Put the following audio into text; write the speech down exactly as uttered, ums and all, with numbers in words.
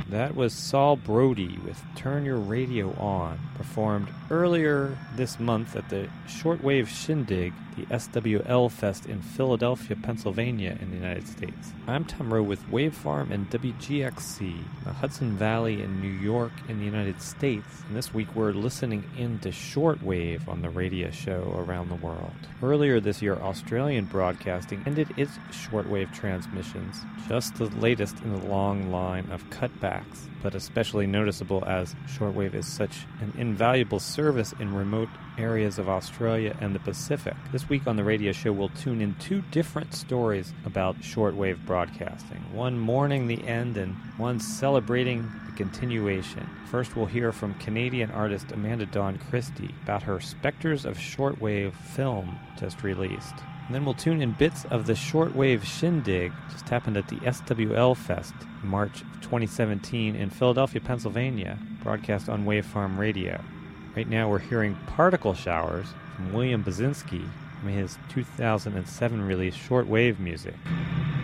That was Saul Brody with Turn Your Radio On, performed earlier this month at the Shortwave Shindig, the S W L Fest in Philadelphia, Pennsylvania in the United States. I'm Tom Rowe with Wavefarm and W G X C, the Hudson Valley in New York in the United States, and this week we're listening into shortwave on the radio show around the world. Earlier this year, Australian Broadcasting ended its shortwave transmissions, just the latest in the long line of cutbacks, but especially noticeable as shortwave is such an invaluable service in remote areas of Australia and the Pacific. This week on the radio show, we'll tune in two different stories about shortwave broadcasting, one mourning the end and one celebrating the continuation. First, we'll hear from Canadian artist Amanda Dawn Christie about her Spectres of Shortwave film just released. And then we'll tune in bits of the Shortwave Shindig, just happened at the S W L Fest in March of twenty seventeen in Philadelphia, Pennsylvania, broadcast on Wavefarm Radio. Right now we're hearing Particle Showers from William Basinski from his two thousand seven release Shortwave Music.